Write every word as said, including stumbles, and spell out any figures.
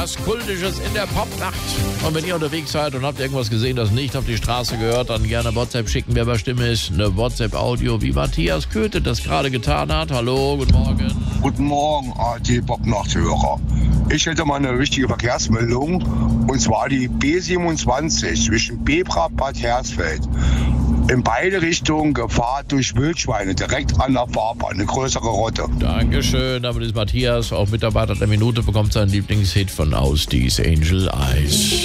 Was Kultisches in der Popnacht. Und wenn ihr unterwegs seid und habt irgendwas gesehen, das nicht auf die Straße gehört, dann gerne WhatsApp schicken, wer bei Stimme ist. Eine WhatsApp-Audio, wie Matthias Köthe das gerade getan hat. Hallo, guten Morgen. Guten Morgen, A T Popnachthörer. Ich hätte mal eine richtige Verkehrsmeldung, und zwar die B siebenundzwanzig zwischen Bebra-Bad Hersfeld. In beide Richtungen Gefahr durch Wildschweine, direkt an der Fahrbahn, eine größere Rotte. Dankeschön, damit ist Matthias, auch Mitarbeiter der Minute, bekommt seinen Lieblingshit von Austies Angel Eyes.